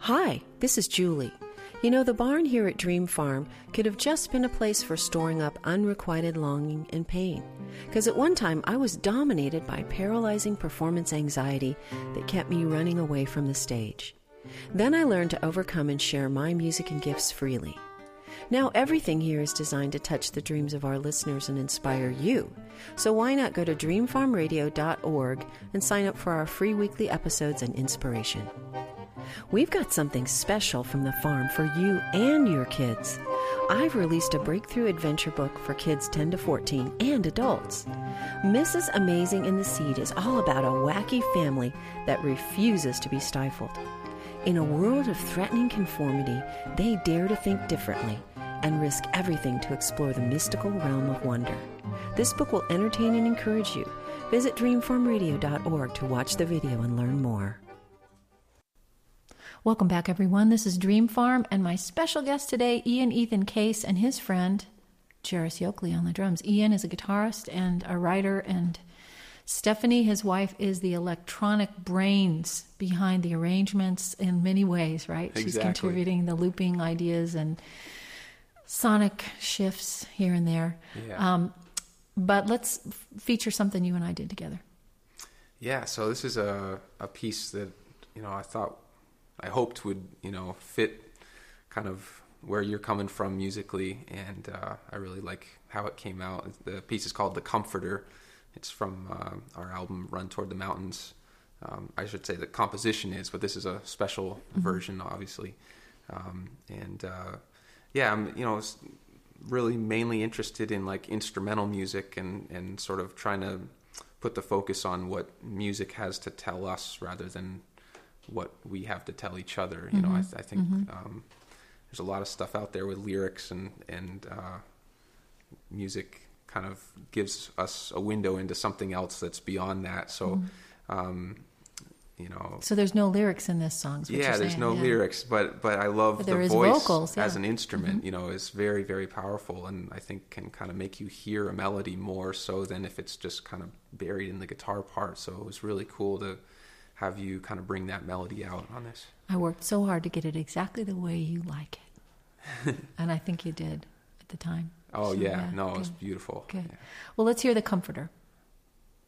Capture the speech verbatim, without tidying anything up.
Hi, this is Julie. You know, the barn here at Dream Farm could have just been a place for storing up unrequited longing and pain. Because at one time, I was dominated by paralyzing performance anxiety that kept me running away from the stage. Then I learned to overcome and share my music and gifts freely. Now everything here is designed to touch the dreams of our listeners and inspire you. So why not go to dream farm radio dot org and sign up for our free weekly episodes and inspiration. We've got something special from the farm for you and your kids. I've released a breakthrough adventure book for kids ten to fourteen and adults. Missus Amazing and the Seed is all about a wacky family that refuses to be stifled. In a world of threatening conformity, they dare to think differently and risk everything to explore the mystical realm of wonder. This book will entertain and encourage you. Visit dream farm radio dot org to watch the video and learn more. Welcome back, everyone. This is Dream Farm, and my special guest today, Ian Ethan Case, and his friend, Jairus Yokley on the drums. Ian is a guitarist and a writer, and Stephanie, his wife, is the electronic brains behind the arrangements in many ways, right? Exactly. She's contributing the looping ideas and sonic shifts here and there. Yeah. Um, but let's f- feature something you and I did together. Yeah, so this is a, a piece that, you know, I thought, I hoped would, you know, fit kind of where you're coming from musically, and uh, I really like how it came out. The piece is called The Comforter. It's from uh, our album Run Toward the Mountains. Um, I should say the composition is, but this is a special mm-hmm. version, obviously. Um, and uh, yeah, I'm, you know, really mainly interested in like instrumental music and, and sort of trying to put the focus on what music has to tell us rather than what we have to tell each other. You mm-hmm. know, I, I think mm-hmm. um, there's a lot of stuff out there with lyrics, and, and uh, music kind of gives us a window into something else that's beyond that. So, mm-hmm. um, you know. So there's no lyrics in this song. Yeah, there's saying. no yeah. lyrics, but, but I love but the voice vocals, yeah. as an instrument, mm-hmm. you know, is very, very powerful, and I think can kind of make you hear a melody more so than if it's just kind of buried in the guitar part. So it was really cool to have you kind of bring that melody out on this. I worked so hard to get it exactly the way you like it. And I think you did at the time. Oh, so, yeah. yeah. No, Good. it was beautiful. Good. Yeah. Well, let's hear The Comforter.